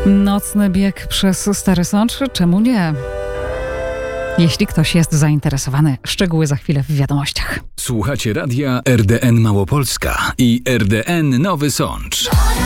Nocny bieg przez Stary Sącz? Czemu nie? Jeśli ktoś jest zainteresowany, szczegóły za chwilę w wiadomościach. Słuchacie radia RDN Małopolska i RDN Nowy Sącz.